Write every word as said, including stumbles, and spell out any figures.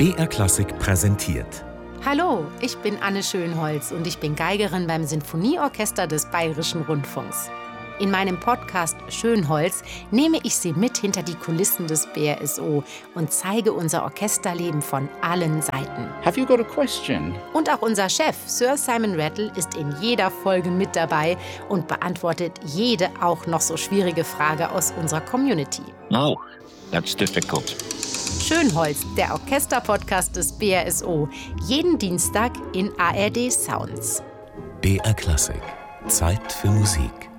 B R Klassik präsentiert. Hallo, ich bin Anne Schönholz und ich bin Geigerin beim Sinfonieorchester des Bayerischen Rundfunks. In meinem Podcast Schönholz nehme ich Sie mit hinter die Kulissen des B R S O und zeige unser Orchesterleben von allen Seiten. Have you got a question? Und auch unser Chef, Sir Simon Rattle, ist in jeder Folge mit dabei und beantwortet jede auch noch so schwierige Frage aus unserer Community. Oh, that's difficult. Schönholz, der Orchester-Podcast des B R S O. Jeden Dienstag in A R D Sounds. B R Klassik. Zeit für Musik.